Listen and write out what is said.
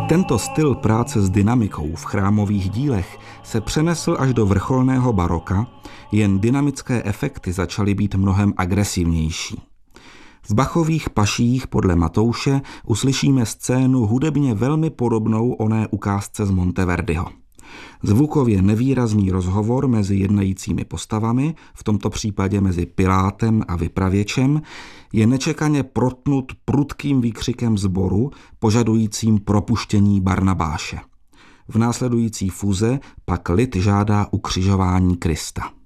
Tento styl práce s dynamikou v chrámových dílech se přenesl až do vrcholného baroka, jen dynamické efekty začaly být mnohem agresivnější. V Bachových paších podle Matouše uslyšíme scénu hudebně velmi podobnou oné ukázce z Monteverdiho. Zvukově nevýrazný rozhovor mezi jednajícími postavami, v tomto případě mezi Pilátem a vypravěčem, je nečekaně protnut prudkým výkřikem sboru, požadujícím propuštění Barnabáše. V následující fuze pak lid žádá ukřižování Krista.